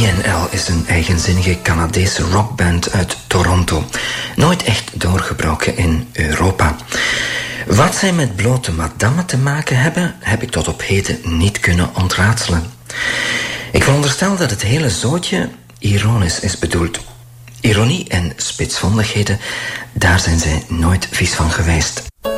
BNL is een eigenzinnige Canadese rockband uit Toronto. Nooit echt doorgebroken in Europa. Wat zij met blote madammen te maken hebben, heb ik tot op heden niet kunnen ontraadselen. Ik veronderstel dat het hele zootje ironisch is bedoeld. Ironie en spitsvondigheden, daar zijn zij nooit vies van geweest.